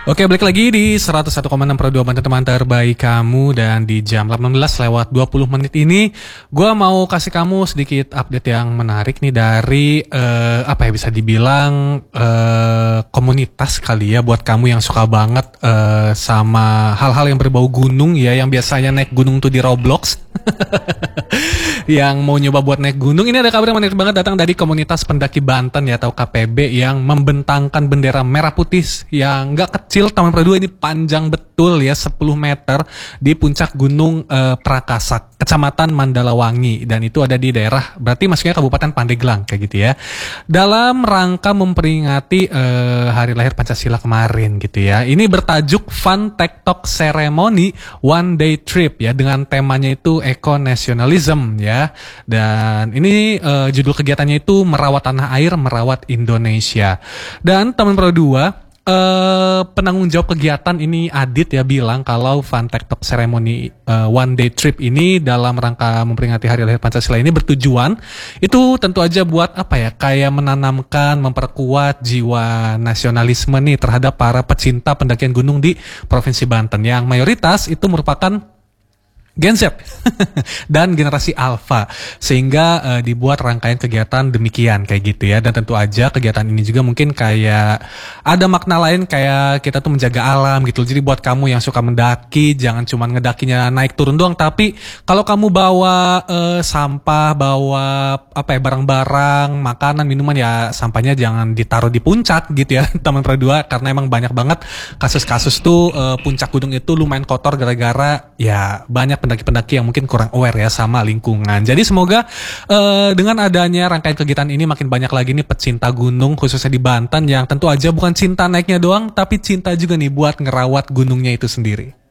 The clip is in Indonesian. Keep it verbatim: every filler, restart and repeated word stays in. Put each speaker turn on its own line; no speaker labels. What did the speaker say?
Oke, balik lagi di seratus satu koma enam Pro dua teman terbaik kamu. Dan di jam delapan belas lewat dua puluh menit ini gue mau kasih kamu sedikit update yang menarik nih dari uh, apa ya, bisa dibilang uh, komunitas kali ya, buat kamu yang suka banget uh, sama hal-hal yang berbau gunung ya, yang biasanya naik gunung tuh di Roblox. Yang mau nyoba buat naik gunung, ini ada kabar yang menarik banget datang dari komunitas pendaki Banten ya, atau K P B, yang membentangkan bendera merah putih yang gak kecil, Taman Pro dua ini panjang betul ya, sepuluh meter di puncak Gunung eh, Prakasak, Kecamatan Mandalawangi, dan itu ada di daerah, berarti masuknya Kabupaten Pandeglang kayak gitu ya, dalam rangka memperingati eh, hari lahir Pancasila kemarin gitu ya. Ini bertajuk Fun TikTok Ceremony One Day Trip ya, dengan temanya itu Eco Nationalism ya. Dan ini uh, judul kegiatannya itu merawat tanah air, merawat Indonesia. Dan Taman Pro dua uh, penanggung jawab kegiatan ini, Adit ya, bilang kalau Fun TikTok Ceremony uh, One Day Trip ini dalam rangka memperingati hari lahir Pancasila ini bertujuan itu tentu aja buat apa ya, kayak menanamkan, memperkuat jiwa nasionalisme nih terhadap para pecinta pendakian gunung di Provinsi Banten, yang mayoritas itu merupakan Gen Z dan generasi Alpha, sehingga uh, dibuat rangkaian kegiatan demikian kayak gitu ya. Dan tentu aja kegiatan ini juga mungkin kayak ada makna lain, kayak kita tuh menjaga alam gitu. Jadi buat kamu yang suka mendaki, jangan cuma ngedakinya naik turun doang, tapi kalau kamu bawa uh, sampah, bawa apa ya, barang-barang, makanan, minuman, ya sampahnya jangan ditaruh di puncak gitu ya, Taman Pro dua, karena emang banyak banget kasus-kasus tuh uh, puncak gunung itu lumayan kotor gara-gara ya banyak pendaki-pendaki yang mungkin kurang aware ya sama lingkungan. Jadi semoga uh, dengan adanya rangkaian kegiatan ini makin banyak lagi nih pecinta gunung, khususnya di Banten, yang tentu aja bukan cinta naiknya doang, tapi cinta juga nih buat ngerawat gunungnya itu sendiri.